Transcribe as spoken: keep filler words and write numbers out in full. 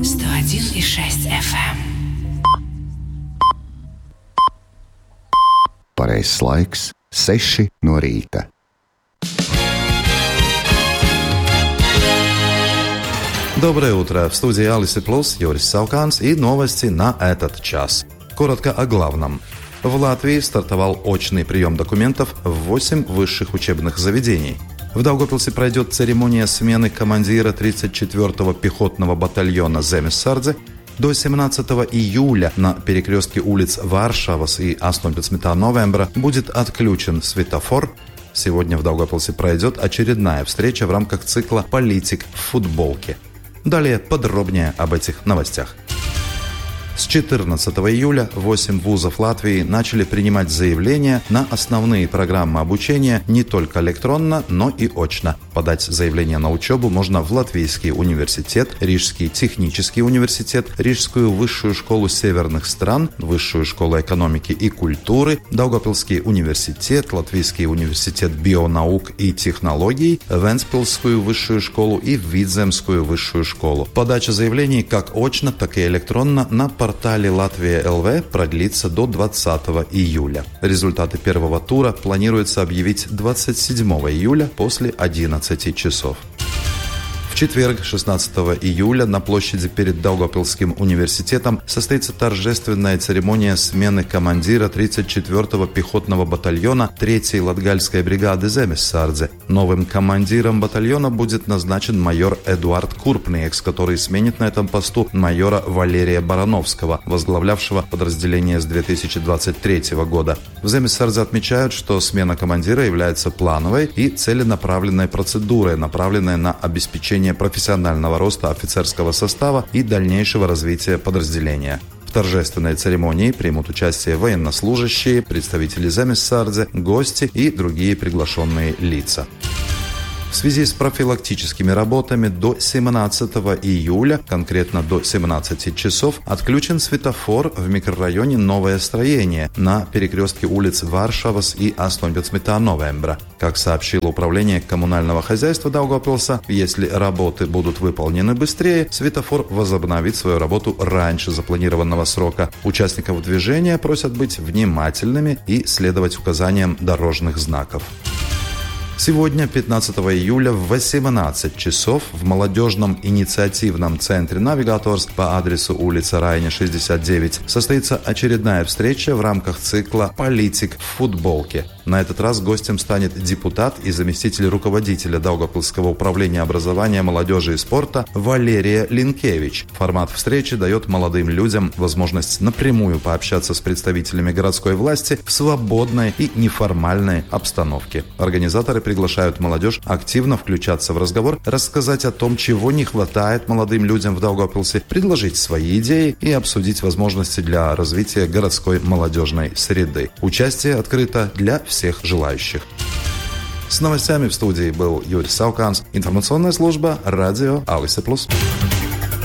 сто один и шесть эф эм. Pareizais laiks - seši no rīta. Доброе утро! В студии Алисы Плюс Юрис Сауканс и новости на этот час. Коротко о главном. В Латвии стартовал очный прием документов в восемь высших учебных заведений. В Даугавпилсе пройдет церемония смены командира тридцать четвёртого пехотного батальона Земесардзе. До семнадцатого июля на перекрестке улиц Варшавас и astoņpadsmitā novembra будет отключен светофор. Сегодня в Даугавпилсе пройдет очередная встреча в рамках цикла «Политик в футболке». Далее подробнее об этих новостях. С четырнадцатого июля восемь вузов Латвии начали принимать заявления на основные программы обучения не только электронно, но и очно. Подать заявление на учебу можно в Латвийский университет, Рижский технический университет, Рижскую высшую школу северных стран, Высшую школу экономики и культуры, Даугавпилский университет, Латвийский университет бионаук и технологий, Вентспилсскую высшую школу и Видземскую высшую школу. Подача заявлений как очно, так и электронно на портале Латвия точка эл ви продлится до двадцатого июля. Результаты первого тура планируется объявить двадцать седьмого июля после одиннадцати часов. В четверг, шестнадцатого июля, на площади перед Даугавпилским университетом состоится торжественная церемония смены командира тридцать четвёртого пехотного батальона третьей латгальской бригады Земесардзе. Новым командиром батальона будет назначен майор Эдуард Курпниекс, который сменит на этом посту майора Валерия Барановского, возглавлявшего подразделение с две тысячи двадцать третьего года. В Земесардзе отмечают, что смена командира является плановой и целенаправленной процедурой, направленной на обеспечение профессионального роста офицерского состава и дальнейшего развития подразделения. В торжественной церемонии примут участие военнослужащие, представители Земесардзе, гости и другие приглашенные лица. В связи с профилактическими работами до семнадцатого июля, конкретно до семнадцати часов, отключен светофор в микрорайоне Новое Строение на перекрестке улиц Варшавас и astoņpadsmitā novembra. Как сообщило управление коммунального хозяйства Даугавпилса, если работы будут выполнены быстрее, светофор возобновит свою работу раньше запланированного срока. Участников движения просят быть внимательными и следовать указаниям дорожных знаков. Сегодня, пятнадцатого июля, в восемнадцать часов в молодежном инициативном центре «Навигаторс» по адресу улица Райне, шестьдесят девять, состоится очередная встреча в рамках цикла «Политик в футболке». На этот раз гостем станет депутат и заместитель руководителя Даугавпилского управления образования, молодежи и спорта Валерия Линкевич. Формат встречи дает молодым людям возможность напрямую пообщаться с представителями городской власти в свободной и неформальной обстановке. Организаторы приглашают молодежь активно включаться в разговор, рассказать о том, чего не хватает молодым людям в Даугавпилсе, предложить свои идеи и обсудить возможности для развития городской молодежной среды. Участие открыто для всех желающих. С новостями в студии был Юрис Сауканс. Информационная служба радио Алисы Плюс.